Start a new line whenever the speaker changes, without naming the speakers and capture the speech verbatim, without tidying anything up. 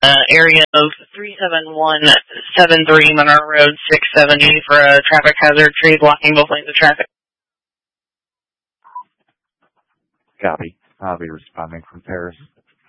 uh, area of three seven one seven three Monroe Road, six seventy for a traffic hazard tree blocking both lanes of traffic.
Copy. I'll be responding from Paris.